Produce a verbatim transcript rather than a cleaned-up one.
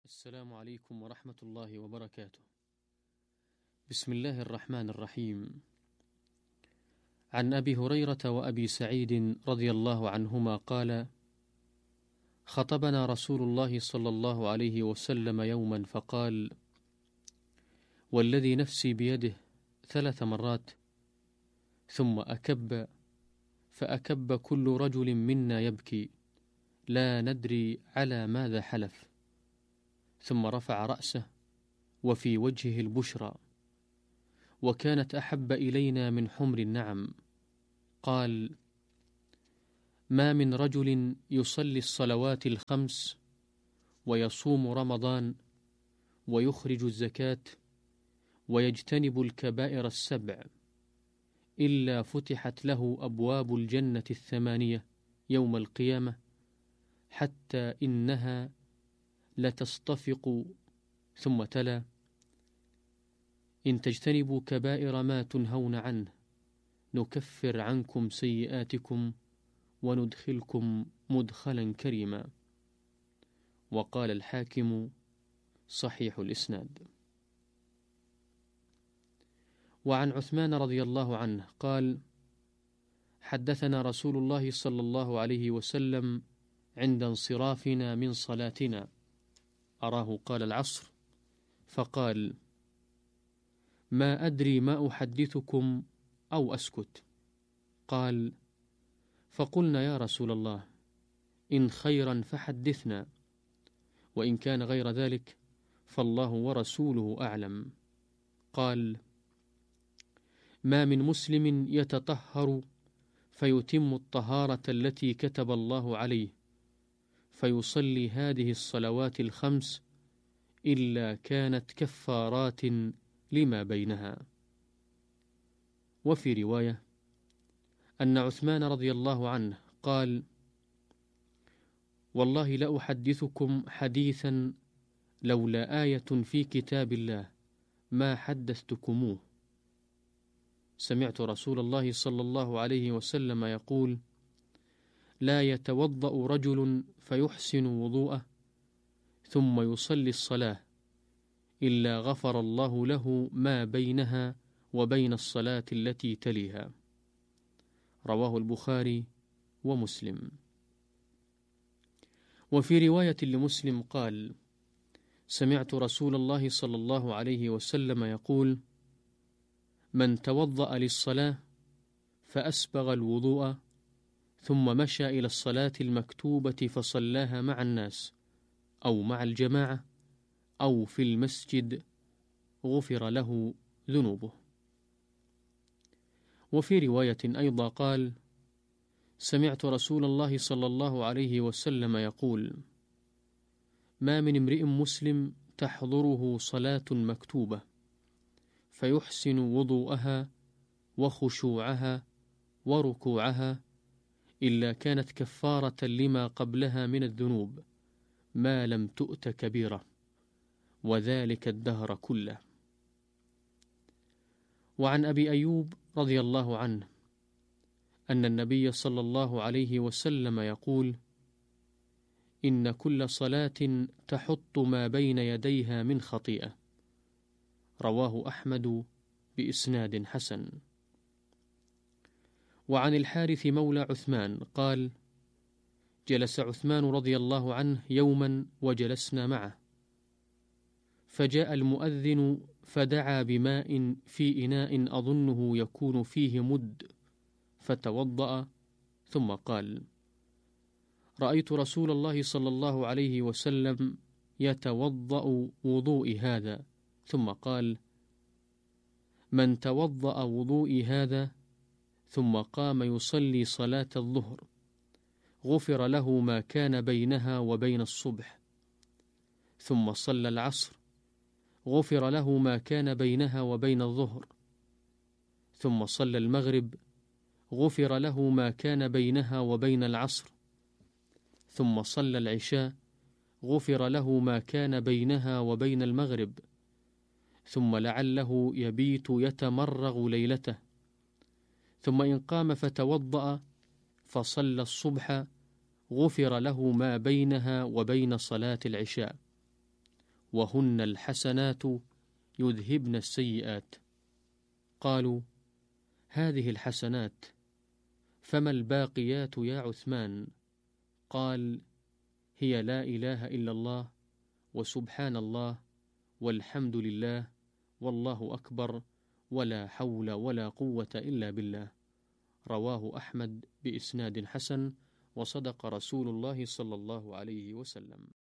السلام عليكم ورحمة الله وبركاته. بسم الله الرحمن الرحيم. عن أبي هريرة وأبي سعيد رضي الله عنهما قال: خطبنا رسول الله صلى الله عليه وسلم يوما فقال: والذي نفسي بيده ثلاث مرات، ثم أكب فأكب كل رجل منا يبكي لا ندري على ماذا حلف، ثم رفع رأسه وفي وجهه البشرى، وكانت أحب إلينا من حمر النعم. قال: ما من رجل يصلي الصلوات الخمس ويصوم رمضان ويخرج الزكاة ويجتنب الكبائر السبع إلا فتحت له أبواب الجنة الثمانية يوم القيامة، حتى إنها لتصطفق. ثم تلا: إن تجتنبوا كبائر ما تنهون عنه نكفر عنكم سيئاتكم وندخلكم مدخلا كريما. وقال الحاكم: صحيح الإسناد. وعن عثمان رضي الله عنه قال: حدثنا رسول الله صلى الله عليه وسلم عند انصرافنا من صلاتنا، أراه قال العصر، فقال: ما أدري ما أحدثكم أو أسكت. قال: فقلنا يا رسول الله إن خيرا فحدثنا، وإن كان غير ذلك فالله ورسوله أعلم. قال: ما من مسلم يتطهر فيتم الطهارة التي كتب الله عليه فيصلي هذه الصلوات الخمس إلا كانت كفارات لما بينها. وفي رواية أن عثمان رضي الله عنه قال: والله لأحدثكم حديثا لولا آية في كتاب الله ما حدثتكموه. سمعت رسول الله صلى الله عليه وسلم يقول: لا يتوضأ رجل فيحسن وضوءه ثم يصلي الصلاة إلا غفر الله له ما بينها وبين الصلاة التي تليها. رواه البخاري ومسلم. وفي رواية لمسلم قال: سمعت رسول الله صلى الله عليه وسلم يقول: من توضأ للصلاة فأسبغ الوضوء ثم مشى إلى الصلاة المكتوبة فصلاها مع الناس أو مع الجماعة أو في المسجد غفر له ذنوبه. وفي رواية أيضا قال: سمعت رسول الله صلى الله عليه وسلم يقول: ما من امرئ مسلم تحضره صلاة مكتوبة فيحسن وضوءها وخشوعها وركوعها إلا كانت كفارة لما قبلها من الذنوب ما لم تؤت كبيرة، وذلك الدهر كله. وعن أبي أيوب رضي الله عنه أن النبي صلى الله عليه وسلم يقول: إن كل صلاة تحط ما بين يديها من خطيئة. رواه أحمد بإسناد حسن. وعن الحارث مولى عثمان قال: جلس عثمان رضي الله عنه يوما وجلسنا معه، فجاء المؤذن فدعا بماء في إناء أظنه يكون فيه مد، فتوضأ ثم قال: رأيت رسول الله صلى الله عليه وسلم يتوضأ وضوئي هذا، ثم قال: من توضأ وضوئي هذا ثم قام يصلي صلاة الظهر غفر له ما كان بينها وبين الصبح، ثم صلى العصر غفر له ما كان بينها وبين الظهر، ثم صلى المغرب غفر له ما كان بينها وبين العصر، ثم صلى العشاء غفر له ما كان بينها وبين المغرب، ثم لعله يبيت يتمرغ ليلته، ثم إن قام فتوضأ فصلى الصبح غفر له ما بينها وبين صلاة العشاء، وهن الحسنات يذهبن السيئات. قالوا: هذه الحسنات، فما الباقيات يا عثمان؟ قال: هي لا إله إلا الله، وسبحان الله، والحمد لله، والله أكبر، ولا حول ولا قوة إلا بالله. رواه أحمد بإسناد حسن، وصدق رسول الله صلى الله عليه وسلم.